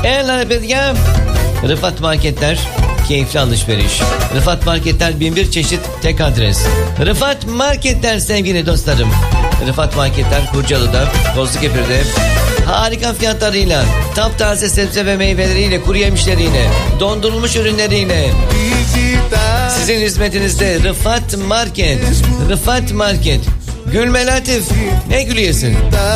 Rıfat Marketler, keyifli alışveriş. Rıfat Marketler, 1001 çeşit, tek adres. Rıfat Marketler sevgili dostlarım. Rıfat Marketler Kurcalı'da, Bozlukepir'de harika fiyatlarıyla, taptaze sebze ve meyveleriyle, kuru yemişleriyle, dondurulmuş ürünleriyle sizin hizmetinizde Rıfat Market. Rıfat Market. Gülme Latif, ne gülüyorsun?